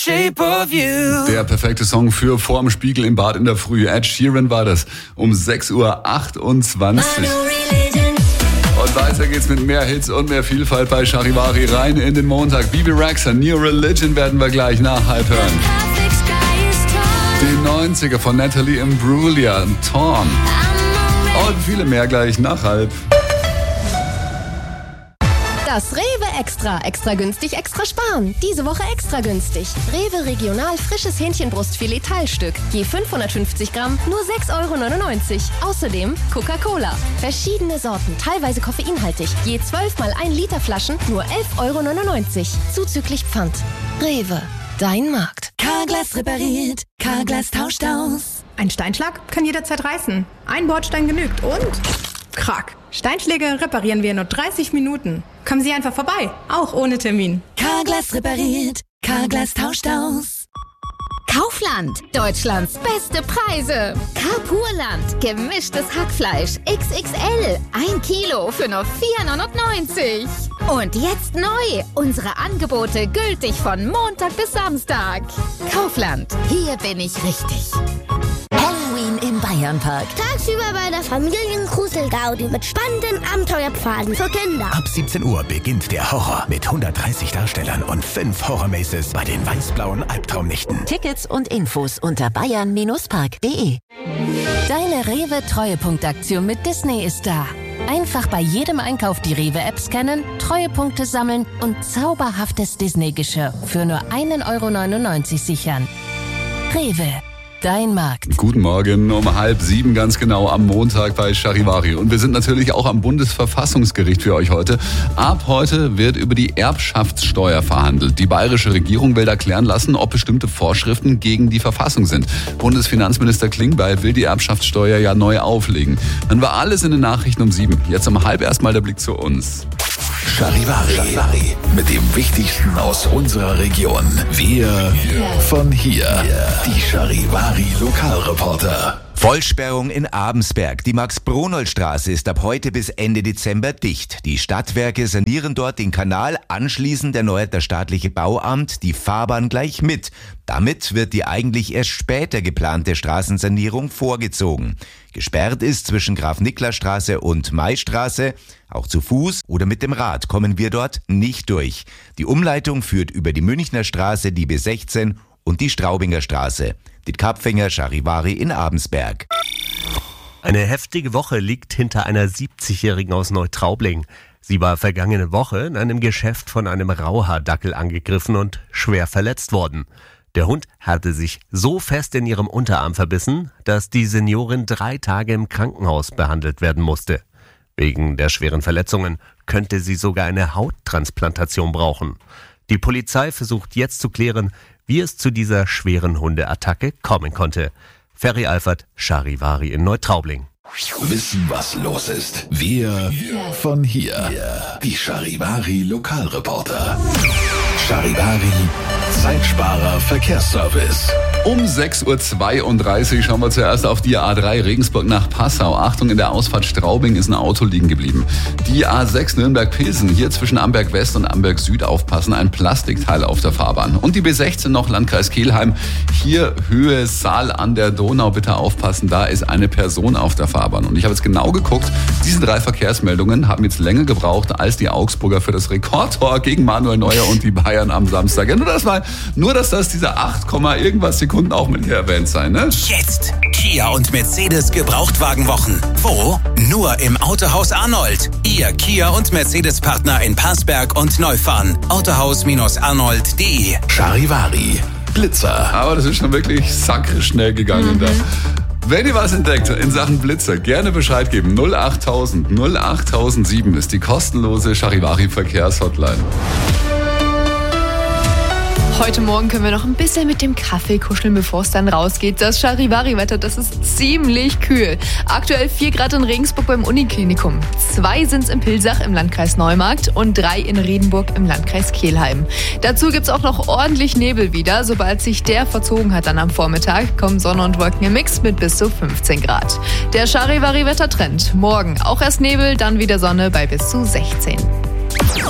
Shape of You. Der perfekte Song für vorm Spiegel im Bad in der Früh. Ed Sheeran war das um 6.28 Uhr. Und weiter geht's mit mehr Hits und mehr Vielfalt bei Charivari. Rein in den Montag. Bebe Rexha, New Religion werden wir gleich nach halb hören. Die 90er von Natalie Imbruglia, Torn. Und viele mehr gleich nach halb. Das Rewe Extra. Extra günstig, extra sparen. Diese Woche extra günstig. Rewe Regional frisches Hähnchenbrustfilet Teilstück. Je 550 Gramm, nur 6,99 €. Außerdem Coca-Cola. Verschiedene Sorten, teilweise koffeinhaltig. Je 12 mal 1 Liter Flaschen, nur 11,99 €. Zuzüglich Pfand. Rewe. Dein Markt. Carglass repariert. Carglass tauscht aus. Ein Steinschlag kann jederzeit reißen. Ein Bordstein genügt und... Krack. Steinschläge reparieren wir in nur 30 Minuten. Kommen Sie einfach vorbei, auch ohne Termin. Carglass repariert. Carglass tauscht aus. Kaufland, Deutschlands beste Preise. Carpurland, gemischtes Hackfleisch XXL, 1 Kilo für nur 4,99 €. Und jetzt neu, unsere Angebote gültig von Montag bis Samstag. Kaufland, hier bin ich richtig. Halloween im Bayernpark. Tagsüber bei der Familien-Grusel-Gaudi mit spannenden Abenteuerpfaden für Kinder. Ab 17 Uhr beginnt der Horror mit 130 Darstellern und 5 Horror-Maces bei den weiß-blauen Albtraumnächten. Tickets und Infos unter bayern-park.de. Deine Rewe-Treuepunktaktion mit Disney ist da. Einfach bei jedem Einkauf die Rewe-App scannen, Treuepunkte sammeln und zauberhaftes Disney-Geschirr für nur 1,99 € sichern. Rewe. Dein Markt. Guten Morgen, um 6:30 ganz genau am Montag bei Charivari. Und wir sind natürlich auch am Bundesverfassungsgericht für euch heute. Ab heute wird über die Erbschaftssteuer verhandelt. Die bayerische Regierung will da klären lassen, ob bestimmte Vorschriften gegen die Verfassung sind. Bundesfinanzminister Klingbeil will die Erbschaftssteuer ja neu auflegen. Dann war alles in den Nachrichten um 7. Jetzt um 6:30 erstmal der Blick zu uns. Charivari. Mit dem Wichtigsten aus unserer Region. Wir von hier. Die Charivari Lokalreporter. Vollsperrung in Abensberg. Die Max-Bronold-Straße ist ab heute bis Ende Dezember dicht. Die Stadtwerke sanieren dort den Kanal. Anschließend erneuert das staatliche Bauamt die Fahrbahn gleich mit. Damit wird die eigentlich erst später geplante Straßensanierung vorgezogen. Gesperrt ist zwischen Graf-Niklas-Straße und Maistraße. Auch zu Fuß oder mit dem Rad kommen wir dort nicht durch. Die Umleitung führt über die Münchner Straße, die B16 und die Straubinger Straße. Die Kapfinger Charivari in Abensberg. Eine heftige Woche liegt hinter einer 70-Jährigen aus Neutraubling. Sie war vergangene Woche in einem Geschäft von einem Rauhaardackel angegriffen und schwer verletzt worden. Der Hund hatte sich so fest in ihrem Unterarm verbissen, dass die Seniorin 3 Tage im Krankenhaus behandelt werden musste. Wegen der schweren Verletzungen könnte sie sogar eine Hauttransplantation brauchen. Die Polizei versucht jetzt zu klären, wie es zu dieser schweren Hundeattacke kommen konnte. Ferry Alfert, Charivari in Neutraubling. Wissen, was los ist. Wir von hier. Die Charivari Lokalreporter. Charivari Zeitsparer Verkehrsservice. Um 6.32 Uhr schauen wir zuerst auf die A3 Regensburg nach Passau. Achtung, in der Ausfahrt Straubing ist ein Auto liegen geblieben. Die A6 Nürnberg-Pilsen, hier zwischen Amberg West und Amberg Süd aufpassen, ein Plastikteil auf der Fahrbahn. Und die B16 noch Landkreis Kelheim, hier Höhe Saal an der Donau, bitte aufpassen, da ist eine Person auf der Fahrbahn. Und ich habe jetzt genau geguckt, diese 3 Verkehrsmeldungen haben jetzt länger gebraucht als die Augsburger für das Rekordtor gegen Manuel Neuer und die Bayern am Samstag. Ja, nur dass das diese 8, irgendwas Sekunden auch mit hier erwähnt sein, ne? Jetzt Kia und Mercedes Gebrauchtwagenwochen. Wo? Nur im Autohaus Arnold. Ihr Kia und Mercedes Partner in Parsberg und Neufahren. Autohaus-arnold.de. Charivari Blitzer. Aber das ist schon wirklich sackschnell gegangen da. Wenn ihr was entdeckt in Sachen Blitzer, gerne Bescheid geben. 08000 08007 ist die kostenlose Charivari Verkehrshotline. Heute Morgen können wir noch ein bisschen mit dem Kaffee kuscheln, bevor es dann rausgeht. Das Charivari-Wetter, das ist ziemlich kühl. Aktuell 4 Grad in Regensburg beim Uniklinikum. 2 sind's in Pilsach im Landkreis Neumarkt und 3 in Riedenburg im Landkreis Kelheim. Dazu gibt's auch noch ordentlich Nebel wieder. Sobald sich der verzogen hat dann am Vormittag, kommen Sonne und Wolken im Mix mit bis zu 15 Grad. Der Charivari-Wettertrend. Morgen auch erst Nebel, dann wieder Sonne bei bis zu 16.